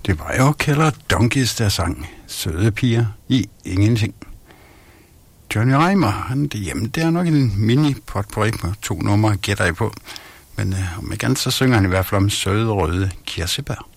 Det var jo Keller Donkeys, der sang Søde piger i ingenting. Johnny Reimer, han er hjemme. Det er nok en mini-potpourri på 2 numre, gætter jeg på. Men om ikke andet, så synger han i hvert fald om søde røde kirsebær.